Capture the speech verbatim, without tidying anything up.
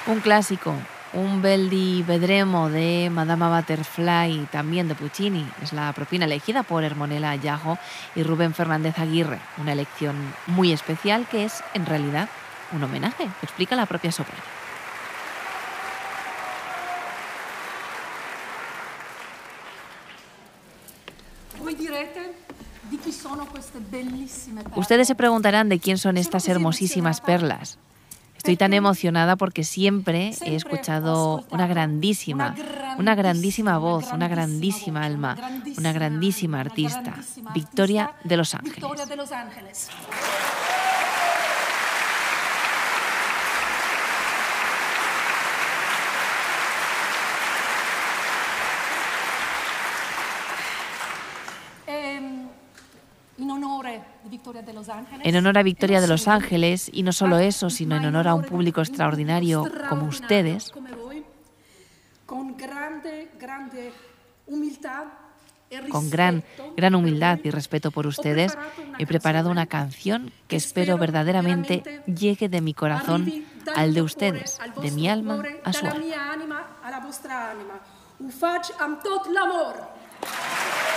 Un clásico, un Bel di Vedremo de Madama Butterfly, también de Puccini. Es la propina elegida por Hermonella Ayago y Rubén Fernández Aguirre. Una elección muy especial que es, en realidad, un homenaje, explica la propia soprano. Ustedes se preguntarán de quién son estas hermosísimas perlas. Estoy tan emocionada porque siempre he escuchado una grandísima, una grandísima voz, una grandísima alma, una grandísima artista, Victoria de Los Ángeles. En honor a Victoria de Los Ángeles, y no solo eso, sino en honor a un público extraordinario como ustedes, con gran, gran humildad y respeto por ustedes, he preparado una canción que espero verdaderamente llegue de mi corazón al de ustedes, de mi alma a su alma.